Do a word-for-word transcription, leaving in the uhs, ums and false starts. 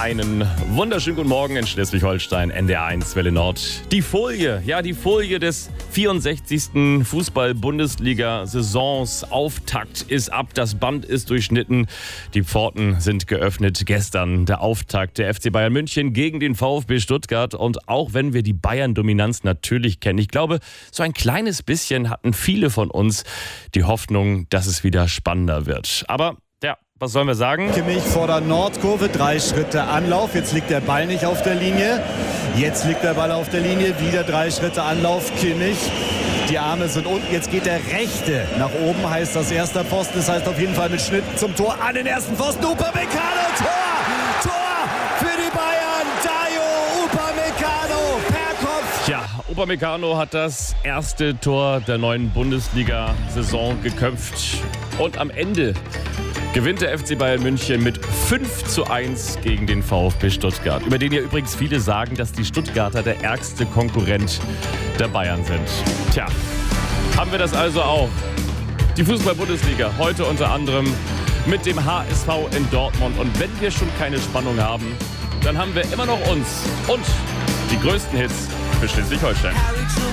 Einen wunderschönen guten Morgen in Schleswig-Holstein, N D R eins Welle Nord. Die Folie, ja die Folie des vierundsechzigsten Fußball-Bundesliga-Saisons. Auftakt ist ab, das Band ist durchschnitten, die Pforten sind geöffnet. Gestern der Auftakt der F C Bayern München gegen den VfB Stuttgart. Und auch wenn wir die Bayern-Dominanz natürlich kennen, ich glaube, so ein kleines bisschen hatten viele von uns die Hoffnung, dass es wieder spannender wird. Aber ja, was sollen wir sagen? Kimmich vor der Nordkurve, drei Schritte Anlauf. Jetzt liegt der Ball nicht auf der Linie. Jetzt liegt der Ball auf der Linie. Wieder drei Schritte Anlauf. Kimmich. Die Arme sind unten. Jetzt geht der rechte nach oben. Heißt das erster Pfosten. Das heißt auf jeden Fall mit Schnitt zum Tor an den ersten Pfosten. Upamecano. Tor! Tor für die Bayern. Dayo Upamecano per Kopf. Ja, Upamecano hat das erste Tor der neuen Bundesliga-Saison geköpft. Und am Ende gewinnt der F C Bayern München mit fünf zu eins gegen den VfB Stuttgart. Über den ja übrigens viele sagen, dass die Stuttgarter der ärgste Konkurrent der Bayern sind. Tja, haben wir das also auch. Die Fußball-Bundesliga heute unter anderem mit dem H S V in Dortmund. Und wenn wir schon keine Spannung haben, dann haben wir immer noch uns und die größten Hits für Schleswig-Holstein.